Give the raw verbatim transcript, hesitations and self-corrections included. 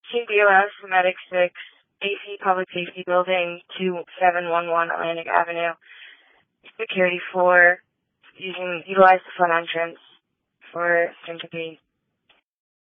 Team B O S, Medic six, A C Public Safety Building, two seven one one Atlantic Avenue. Security four, using, utilize the front entrance for sympathy.